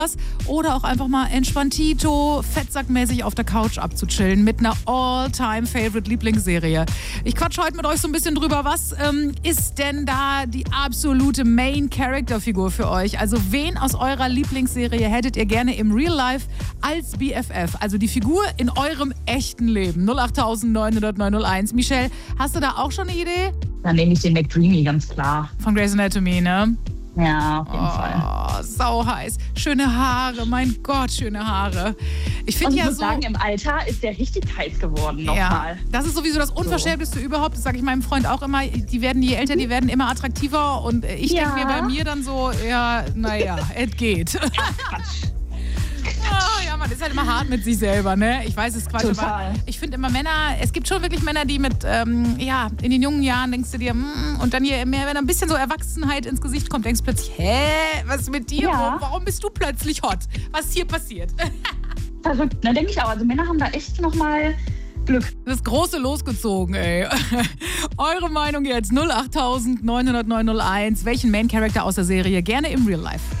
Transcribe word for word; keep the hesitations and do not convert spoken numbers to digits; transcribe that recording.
oder auch einfach mal entspanntito, fettsackmäßig auf der Couch abzuchillen mit einer All-Time-Favorite-Lieblingsserie. Ich quatsche heute mit euch so ein bisschen drüber, was ähm, ist denn da die absolute Main-Character-Figur für euch? Also wen aus eurer Lieblingsserie hättet ihr gerne im Real Life als B F F? Also die Figur in eurem echten Leben. null acht neun null null neun null eins. Michelle, hast du da auch schon eine Idee? Dann nehme ich den McDreamy, ganz klar. Von Grey's Anatomy, ne? Ja, auf jeden oh, Fall. Sau heiß. Schöne Haare, mein Gott, schöne Haare. Ich finde ja ich muss so. sagen, im Alter ist der richtig heiß geworden Ja, nochmal. das ist sowieso das Unverschämteste so. überhaupt. Das sage ich meinem Freund auch immer. Die werden, je älter, die werden immer attraktiver. Und ich ja. denke mir bei mir dann so, ja, naja, es geht. Oh, ja, man ist halt immer hart mit sich selber, ne? Ich weiß, es ist Quatsch, Total. aber ich finde immer Männer, es gibt schon wirklich Männer, die mit, ähm, ja, in den jungen Jahren denkst du dir, mm, und dann je mehr, wenn ein bisschen so Erwachsenheit ins Gesicht kommt, denkst du plötzlich, hä, was ist mit dir? Ja. Warum bist du plötzlich hot? Was ist hier passiert? Verrückt, ne? Denke ich auch. Also Männer haben da echt nochmal Glück. Das Große losgezogen, ey. Eure Meinung jetzt null acht neun null null neun null eins. Welchen Main Character aus der Serie gerne im Real Life?